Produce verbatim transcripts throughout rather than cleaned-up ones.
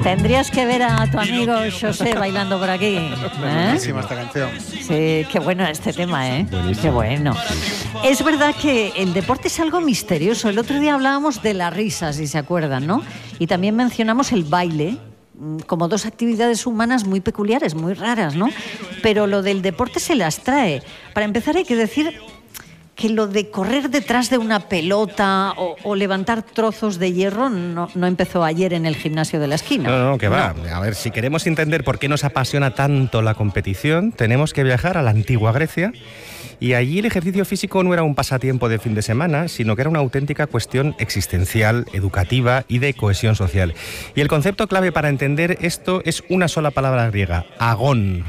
Tendrías que ver a tu amigo José bailando por aquí. ¿Eh? Buenísima esta canción. Sí, qué bueno este tema, ¿eh? Buenísimo. Qué bueno. Es verdad que el deporte es algo misterioso. El otro día hablábamos de la risa, si se acuerdan, ¿no? Y también mencionamos el baile como dos actividades humanas muy peculiares, muy raras, ¿no? Pero lo del deporte se las trae. Para empezar hay que decir que lo de correr detrás de una pelota o, o levantar trozos de hierro no, no empezó ayer en el gimnasio de la esquina. No, no, que va. No. A ver, si queremos entender por qué nos apasiona tanto la competición, tenemos que viajar a la antigua Grecia. Y allí el ejercicio físico no era un pasatiempo de fin de semana, sino que era una auténtica cuestión existencial, educativa y de cohesión social. Y el concepto clave para entender esto es una sola palabra griega, agón.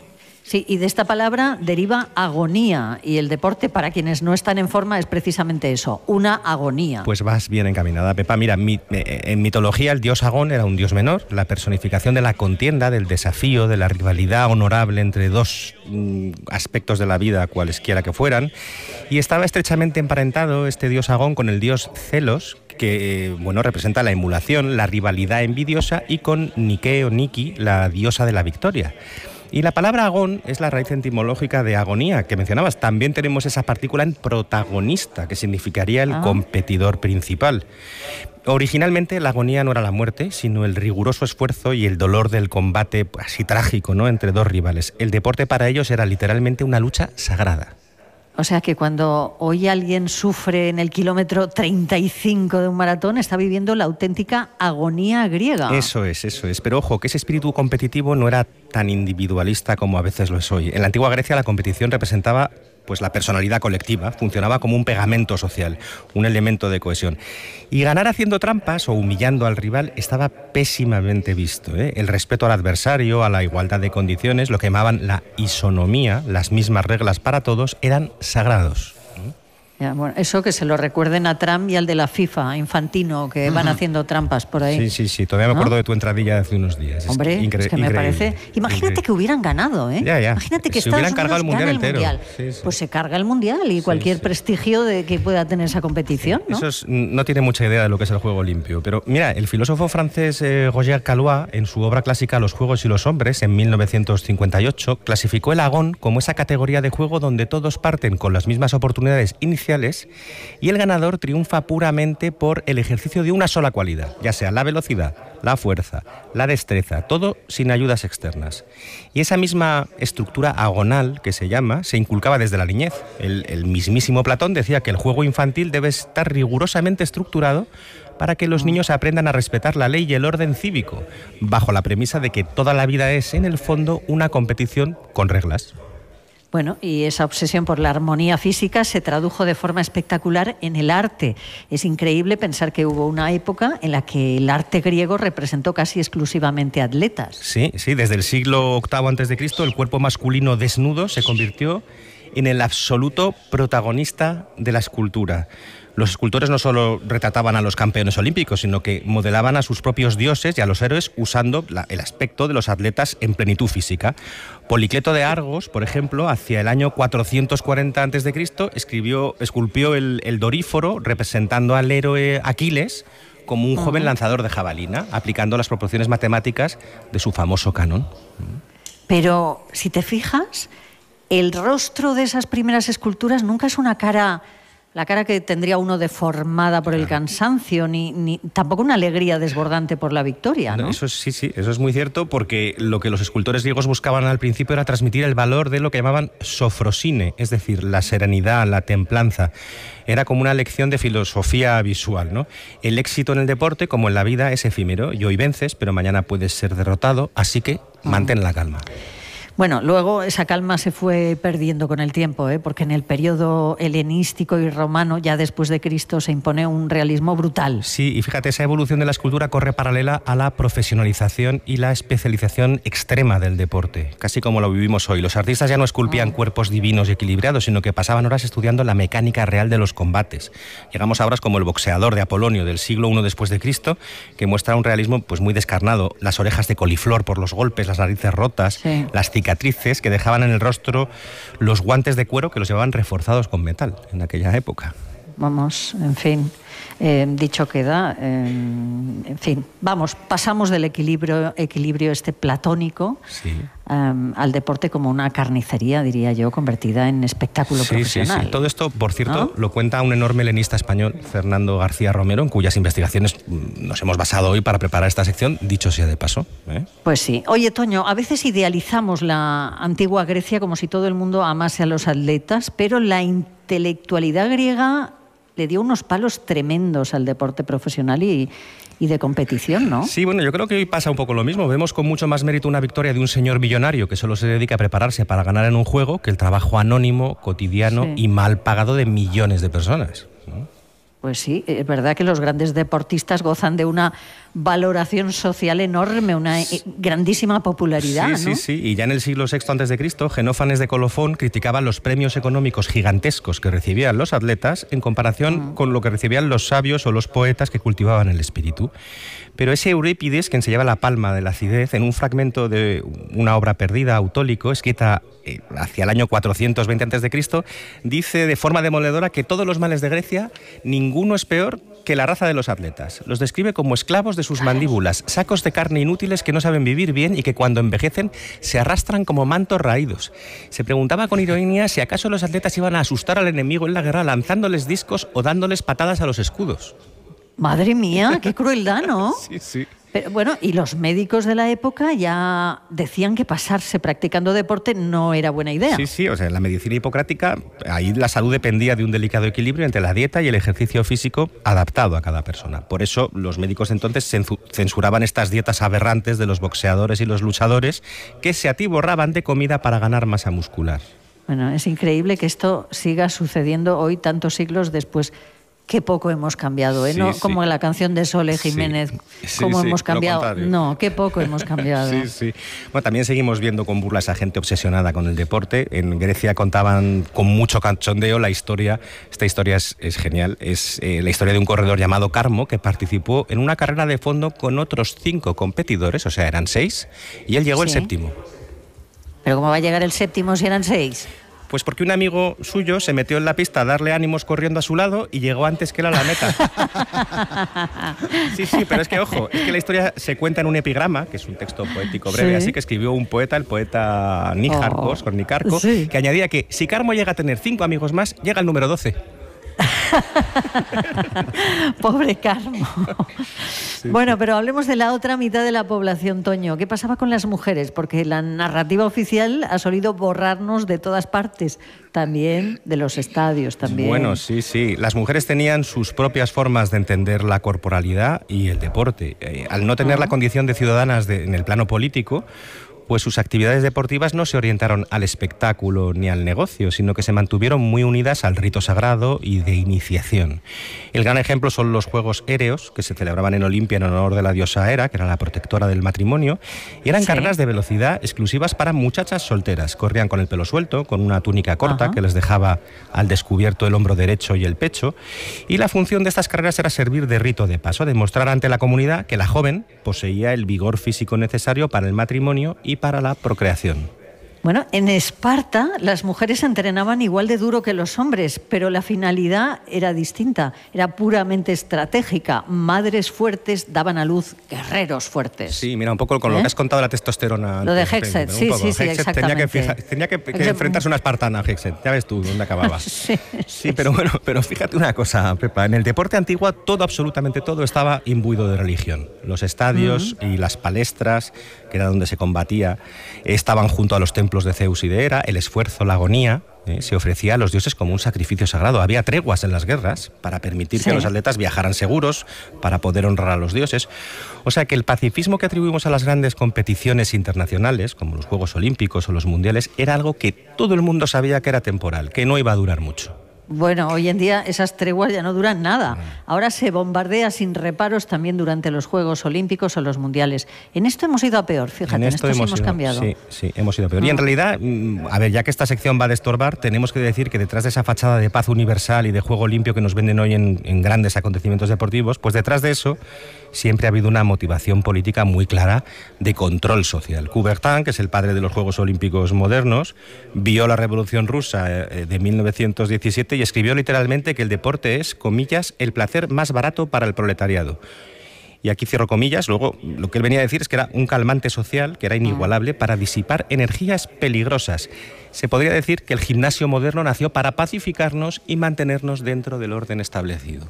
Sí, y de esta palabra deriva agonía, y el deporte, para quienes no están en forma, es precisamente eso, una agonía. Pues vas bien encaminada, Pepa. Mira, en mitología el dios Agón era un dios menor, la personificación de la contienda, del desafío, de la rivalidad honorable entre dos mm, aspectos de la vida, cualesquiera que fueran, y estaba estrechamente emparentado este dios Agón con el dios Celos, que bueno, representa la emulación, la rivalidad envidiosa, y con Nike o Niki, la diosa de la victoria. Y la palabra agón es la raíz etimológica de agonía, que mencionabas. También tenemos esa partícula en protagonista, que significaría el ah. competidor principal. Originalmente la agonía no era la muerte, sino el riguroso esfuerzo y el dolor del combate así trágico, ¿no?, entre dos rivales. El deporte para ellos era literalmente una lucha sagrada. O sea que cuando hoy alguien sufre en el kilómetro treinta y cinco de un maratón, está viviendo la auténtica agonía griega. Eso es, eso es. Pero ojo, que ese espíritu competitivo no era tan individualista como a veces lo es hoy. En la antigua Grecia la competición representaba pues la personalidad colectiva, funcionaba como un pegamento social, un elemento de cohesión. Y ganar haciendo trampas o humillando al rival estaba pésimamente visto, ¿eh? El respeto al adversario, a la igualdad de condiciones, lo que llamaban la isonomía, las mismas reglas para todos, eran sagrados. Ya, bueno, eso que se lo recuerden a Trump y al de la FIFA, Infantino, que van haciendo trampas por ahí. Sí, sí, sí, todavía me acuerdo, ¿no?, de tu entradilla de hace unos días. Hombre, es, incre- es que me increíble. parece... Imagínate increíble. que hubieran ganado, ¿eh? Ya, ya. Imagínate que se Estados Unidos el mundial gana el mundial. Sí, sí. Pues se carga el mundial y sí, cualquier sí. prestigio de que pueda tener esa competición, ¿no? Eso es, no tiene mucha idea de lo que es el juego limpio. Pero mira, el filósofo francés eh, Roger Caillois, en su obra clásica Los juegos y los hombres, en mil novecientos cincuenta y ocho, clasificó el agón como esa categoría de juego donde todos parten con las mismas oportunidades iniciales y el ganador triunfa puramente por el ejercicio de una sola cualidad, ya sea la velocidad, la fuerza, la destreza, todo sin ayudas externas. Y esa misma estructura agonal, que se llama, se inculcaba desde la niñez. El, el mismísimo Platón decía que el juego infantil debe estar rigurosamente estructurado para que los niños aprendan a respetar la ley y el orden cívico, bajo la premisa de que toda la vida es, en el fondo, una competición con reglas. Bueno, y esa obsesión por la armonía física se tradujo de forma espectacular en el arte. Es increíble pensar que hubo una época en la que el arte griego representó casi exclusivamente atletas. Sí, sí, desde el siglo octavo antes de Cristo el cuerpo masculino desnudo se convirtió en el absoluto protagonista de la escultura. Los escultores no solo retrataban a los campeones olímpicos, sino que modelaban a sus propios dioses y a los héroes usando la, el aspecto de los atletas en plenitud física. Policleto de Argos, por ejemplo, hacia el año cuatrocientos cuarenta antes de Cristo, escribió, esculpió el, el Doríforo representando al héroe Aquiles como un joven lanzador de jabalina, aplicando las proporciones matemáticas de su famoso canon. Pero si te fijas, el rostro de esas primeras esculturas nunca es una cara... La cara que tendría uno deformada por el cansancio, ni, ni tampoco una alegría desbordante por la victoria, ¿no? Eso es, sí, sí, eso es muy cierto, porque lo que los escultores griegos buscaban al principio era transmitir el valor de lo que llamaban sofrosine, es decir, la serenidad, la templanza. Era como una lección de filosofía visual, ¿no? El éxito en el deporte, como en la vida, es efímero, y hoy vences, pero mañana puedes ser derrotado, así que mantén la calma. Bueno, luego esa calma se fue perdiendo con el tiempo, ¿eh? Porque en el periodo helenístico y romano, ya después de Cristo, se impone un realismo brutal. Sí, y fíjate, esa evolución de la escultura corre paralela a la profesionalización y la especialización extrema del deporte, casi como lo vivimos hoy. Los artistas ya no esculpían oh. cuerpos divinos y equilibrados, sino que pasaban horas estudiando la mecánica real de los combates. Llegamos a obras como El boxeador de Apolonio, del siglo primero después de Cristo, que muestra un realismo pues muy descarnado. Las orejas de coliflor por los golpes, las narices rotas, sí. las cicatrices cicatrices que dejaban en el rostro los guantes de cuero que los llevaban reforzados con metal en aquella época. vamos, en fin, eh, dicho queda, eh, en fin, vamos, pasamos del equilibrio, equilibrio este platónico sí. um, al deporte como una carnicería, diría yo, convertida en espectáculo sí, profesional. Sí, sí. Todo esto, por cierto, ¿no? lo cuenta un enorme helenista español, Fernando García Romero, en cuyas investigaciones nos hemos basado hoy para preparar esta sección, dicho sea de paso. ¿eh? Pues sí. Oye, Toño, a veces idealizamos la antigua Grecia como si todo el mundo amase a los atletas, pero la intelectualidad griega le dio unos palos tremendos al deporte profesional y, y de competición, ¿no? Sí, bueno, yo creo que hoy pasa un poco lo mismo. Vemos con mucho más mérito una victoria de un señor millonario que solo se dedica a prepararse para ganar en un juego que el trabajo anónimo, cotidiano sí. y mal pagado de millones de personas, ¿no? Pues sí, es verdad que los grandes deportistas gozan de una valoración social enorme, una grandísima popularidad, sí, ¿no? Sí, sí, y ya en el siglo sexto antes de Cristo, Genófanes de Colofón criticaba los premios económicos gigantescos que recibían los atletas en comparación mm. con lo que recibían los sabios o los poetas que cultivaban el espíritu. Pero ese Eurípides, quien se lleva la palma de la acidez, en un fragmento de una obra perdida, Autólico, escrita eh, hacia el año cuatrocientos veinte antes de Cristo, dice de forma demoledora que todos los males de Grecia, ninguno es peor que la raza de los atletas. Los describe como esclavos de sus mandíbulas, sacos de carne inútiles que no saben vivir bien y que cuando envejecen se arrastran como mantos raídos. Se preguntaba con ironía si acaso los atletas iban a asustar al enemigo en la guerra lanzándoles discos o dándoles patadas a los escudos. Madre mía, qué crueldad, ¿no? Sí, sí. Pero, bueno, y los médicos de la época ya decían que pasarse practicando deporte no era buena idea. Sí, sí, o sea, en la medicina hipocrática, ahí la salud dependía de un delicado equilibrio entre la dieta y el ejercicio físico adaptado a cada persona. Por eso los médicos entonces censuraban estas dietas aberrantes de los boxeadores y los luchadores que se atiborraban de comida para ganar masa muscular. Bueno, es increíble que esto siga sucediendo hoy, tantos siglos después. Qué poco hemos cambiado, ¿eh? Sí, no sí. como en la canción de Sole Jiménez, sí, cómo sí, hemos cambiado. No, qué poco hemos cambiado. Sí, sí. Bueno, también seguimos viendo con burlas a gente obsesionada con el deporte. En Grecia contaban con mucho cachondeo la historia, esta historia es, es genial, es eh, la historia de un corredor llamado Carmo que participó en una carrera de fondo con otros cinco competidores, o sea, eran seis, y él llegó sí. el séptimo. ¿Pero cómo va a llegar el séptimo si eran seis? Pues porque un amigo suyo se metió en la pista a darle ánimos corriendo a su lado y llegó antes que él a la meta. Sí, sí, pero es que, ojo, es que la historia se cuenta en un epigrama, que es un texto poético breve, ¿sí? Así que escribió un poeta, el poeta Níjarcos, oh, con Nicarco, sí. que añadía que si Carmo llega a tener cinco amigos más, llega al número doce. Pobre Carmo. Sí, bueno, sí. Pero hablemos de la otra mitad de la población, Toño. ¿Qué pasaba con las mujeres? Porque la narrativa oficial ha solido borrarnos de todas partes, también de los estadios. También. Bueno, sí, sí. Las mujeres tenían sus propias formas de entender la corporalidad y el deporte. Eh, al no tener uh-huh. la condición de ciudadanas de, en el plano político, pues sus actividades deportivas no se orientaron al espectáculo ni al negocio, sino que se mantuvieron muy unidas al rito sagrado y de iniciación. El gran ejemplo son los Juegos Éreos, que se celebraban en Olimpia en honor de la diosa Hera, que era la protectora del matrimonio, y eran sí. carreras de velocidad exclusivas para muchachas solteras. Corrían con el pelo suelto, con una túnica corta Ajá. que les dejaba al descubierto el hombro derecho y el pecho, y la función de estas carreras era servir de rito de paso, demostrar ante la comunidad que la joven poseía el vigor físico necesario para el matrimonio y para la procreación. Bueno, en Esparta las mujeres entrenaban igual de duro que los hombres, pero la finalidad era distinta, era puramente estratégica. Madres fuertes daban a luz guerreros fuertes. Sí, mira, un poco con ¿Eh? lo que has contado de la testosterona. Lo de Hexet, sí, sí, sí, Hexet exactamente. Tenía que, fija, tenía que, que enfrentarse a una espartana, Hexet. Ya ves tú dónde acababa. sí, sí, pero bueno, pero fíjate una cosa, Pepa. En el deporte antiguo todo, absolutamente todo, estaba imbuido de religión. Los estadios uh-huh. y las palestras, que era donde se combatía, estaban junto a los templos de Zeus y de Hera. El esfuerzo, la agonía, eh, se ofrecía a los dioses como un sacrificio sagrado. Había treguas en las guerras para permitir sí. que los atletas viajaran seguros, para poder honrar a los dioses. O sea que el pacifismo que atribuimos a las grandes competiciones internacionales, como los Juegos Olímpicos o los Mundiales, era algo que todo el mundo sabía que era temporal, que no iba a durar mucho. Bueno, hoy en día esas treguas ya no duran nada. Ahora se bombardea sin reparos también durante los Juegos Olímpicos o los Mundiales. En esto hemos ido a peor, fíjate, en esto, en esto hemos sí hemos ido, cambiado. Sí, sí, hemos ido a peor. Ah. Y en realidad, a ver, ya que esta sección va a destorbar, tenemos que decir que detrás de esa fachada de paz universal y de juego limpio que nos venden hoy en, en grandes acontecimientos deportivos, pues detrás de eso siempre ha habido una motivación política muy clara de control social. Coubertin, que es el padre de los Juegos Olímpicos modernos, vio la Revolución Rusa de mil novecientos diecisiete y escribió literalmente que el deporte es, comillas, el placer más barato para el proletariado. Y aquí cierro comillas. Luego, lo que él venía a decir es que era un calmante social, que era inigualable para disipar energías peligrosas. Se podría decir que el gimnasio moderno nació para pacificarnos y mantenernos dentro del orden establecido.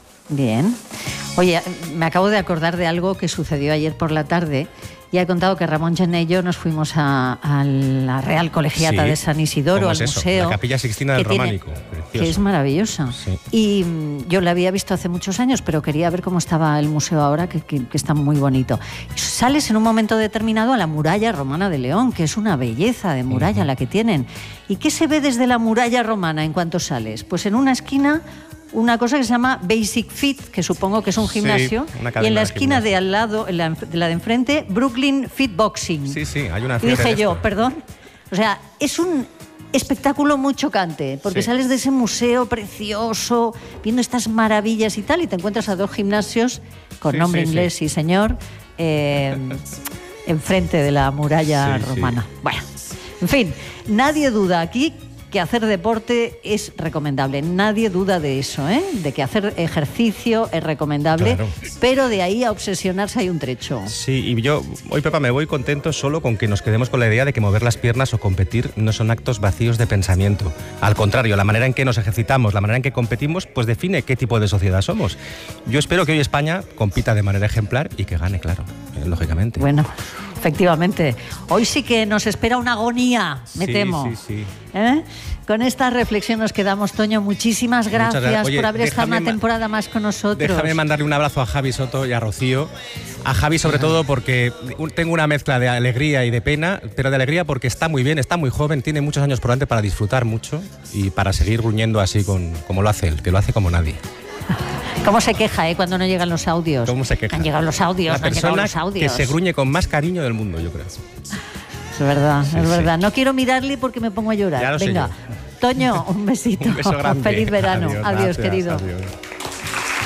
Bien. Oye, me acabo de acordar de algo que sucedió ayer por la tarde. Ya he contado que Ramón Gené y yo nos fuimos a, a la Real Colegiata sí. de San Isidoro, al es museo. La Capilla Sixtina del Románico. Que es maravillosa. Sí. Y mm, yo la había visto hace muchos años, pero quería ver cómo estaba el museo ahora, que, que, que está muy bonito. Sales en un momento determinado a la muralla romana de León, que es una belleza de muralla uh-huh. la que tienen. ¿Y qué se ve desde la muralla romana en cuanto sales? Pues en una esquina una cosa que se llama Basic Fit, que supongo que es un gimnasio, sí, y en la esquina de, de al lado, en la, de la de enfrente, Brooklyn Fit Boxing. Sí, sí, hay una y dije yo, esto. perdón, o sea, es un espectáculo muy chocante, porque sí. sales de ese museo precioso, viendo estas maravillas y tal, y te encuentras a dos gimnasios con sí, nombre sí, inglés, sí, sí señor, eh, enfrente de la muralla sí, romana. Sí. Bueno, en fin, nadie duda aquí que hacer deporte es recomendable. Nadie duda de eso, ¿eh? De que hacer ejercicio es recomendable, claro. pero de ahí a obsesionarse hay un trecho. Sí, y yo hoy, Pepa, me voy contento solo con que nos quedemos con la idea de que mover las piernas o competir no son actos vacíos de pensamiento. Al contrario, la manera en que nos ejercitamos, la manera en que competimos, pues define qué tipo de sociedad somos. Yo espero que hoy España compita de manera ejemplar y que gane, claro, eh, lógicamente. Bueno, efectivamente. Hoy sí que nos espera una agonía, me sí, temo. Sí, sí. ¿Eh? Con esta reflexión nos quedamos, Toño. Muchísimas gracias gracias. Oye, por haber estado una temporada más con nosotros. Déjame mandarle un abrazo a Javi Soto y a Rocío. A Javi sobre todo porque tengo una mezcla de alegría y de pena, pero de alegría porque está muy bien, está muy joven, tiene muchos años por delante para disfrutar mucho y para seguir gruñendo así con, como lo hace él, que lo hace como nadie. ¿Cómo se queja eh, cuando no llegan los audios? ¿Cómo se queja? Han llegado los audios, La han llegado persona los audios. que se gruñe con más cariño del mundo, yo creo. Es verdad, sí, es verdad. Sí. No quiero mirarle porque me pongo a llorar. Ya lo Venga, sé yo. Toño, un besito. Un beso grande. Feliz verano. Adiós, Adiós gracias, querido. Adiós.